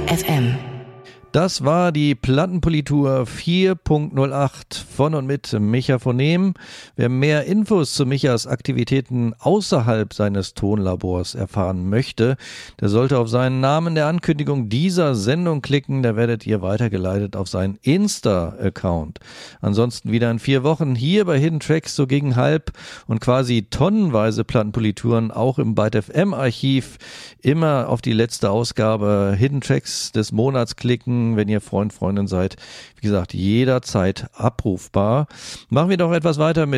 FM. Das war die Plattenpolitur 4.08 von und mit Micha von Nehm. Wer mehr Infos zu Michas Aktivitäten außerhalb seines Tonlabors erfahren möchte, der sollte auf seinen Namen der Ankündigung dieser Sendung klicken. Da werdet ihr weitergeleitet auf seinen Insta-Account. Ansonsten wieder in 4 Wochen hier bei Hidden Tracks so gegen halb und quasi tonnenweise Plattenpolituren auch im Byte FM Archiv. Immer auf die letzte Ausgabe Hidden Tracks des Monats klicken, wenn ihr Freund, Freundin seid. Wie gesagt, jederzeit abrufbar. Machen wir doch etwas weiter mit